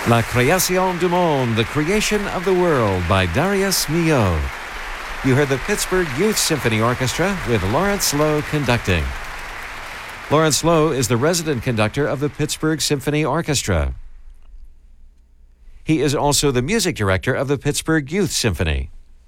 La Création du Monde, The Creation of the World by Darius Milhaud. You heard the Pittsburgh Youth Symphony Orchestra with Lawrence Lowe conducting. Lawrence Lowe is the resident conductor of the Pittsburgh Symphony Orchestra. He is also the music director of the Pittsburgh Youth Symphony.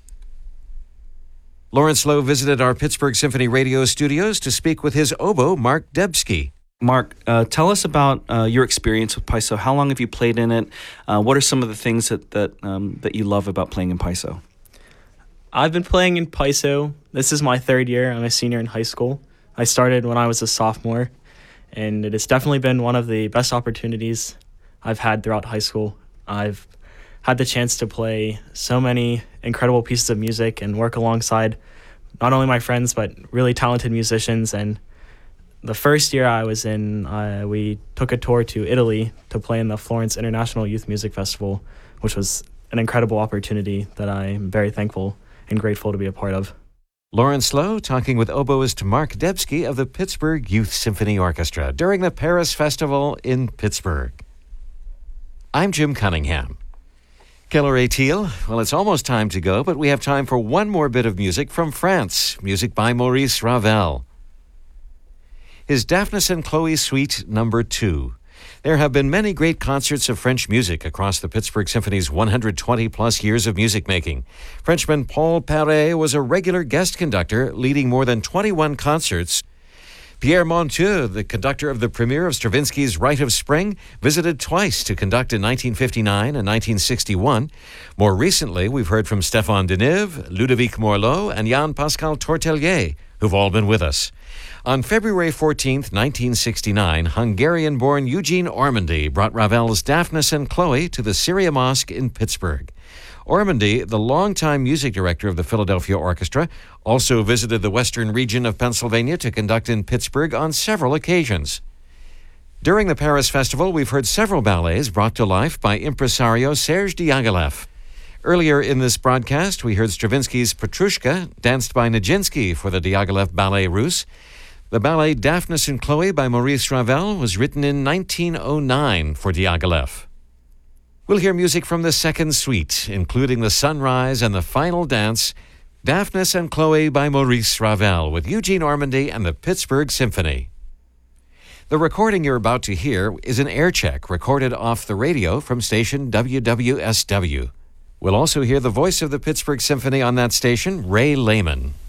Lawrence Lowe visited our Pittsburgh Symphony radio studios to speak with his oboe, Mark Debski. Mark, tell us about your experience with Paiso. How long have you played in it? What are some of the things that you love about playing in Paiso? I've been playing in Paiso. This is my third year. I'm a senior in high school. I started when I was a sophomore, and it has definitely been one of the best opportunities I've had throughout high school. I've had the chance to play so many incredible pieces of music and work alongside not only my friends, but really talented musicians. And the first year I was in, we took a tour to Italy to play in the Florence International Youth Music Festival, which was an incredible opportunity that I'm very thankful and grateful to be a part of. Lawrence Lowe talking with oboist Mark Debski of the Pittsburgh Youth Symphony Orchestra during the Paris Festival in Pittsburgh. I'm Jim Cunningham. Keller Etiel, well, it's almost time to go, but we have time for one more bit of music from France, music by Maurice Ravel. His Daphnis and Chloe Suite No. 2. There have been many great concerts of French music across the Pittsburgh Symphony's 120-plus years of music making. Frenchman Paul Paré was a regular guest conductor, leading more than 21 concerts. Pierre Monteux, the conductor of the premiere of Stravinsky's Rite of Spring, visited twice to conduct in 1959 and 1961. More recently, we've heard from Stéphane Deneuve, Ludovic Morlot, and Jan-Pascal Tortelier, who've all been with us. On February 14, 1969, Hungarian-born Eugene Ormandy brought Ravel's Daphnis and Chloe to the Syria Mosque in Pittsburgh. Ormandy, the longtime music director of the Philadelphia Orchestra, also visited the western region of Pennsylvania to conduct in Pittsburgh on several occasions. During the Paris Festival, we've heard several ballets brought to life by impresario Serge Diaghilev. Earlier in this broadcast, we heard Stravinsky's Petrushka, danced by Nijinsky for the Diaghilev Ballet Russe. The ballet Daphnis and Chloe by Maurice Ravel was written in 1909 for Diaghilev. We'll hear music from the second suite, including the sunrise and the final dance, Daphnis and Chloe by Maurice Ravel, with Eugene Ormandy and the Pittsburgh Symphony. The recording you're about to hear is an air check recorded off the radio from station WWSW. We'll also hear the voice of the Pittsburgh Symphony on that station, Ray Lehman.